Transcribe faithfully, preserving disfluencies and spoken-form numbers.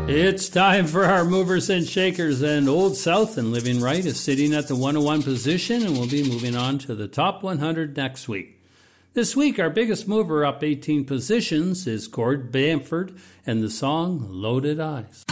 It's time for our movers and shakers, and Old South and Living Right is sitting at the one oh one position, and we'll be moving on to the top one hundred next week. This week, our biggest mover up eighteen positions is Gord Bamford and the song Loaded Eyes.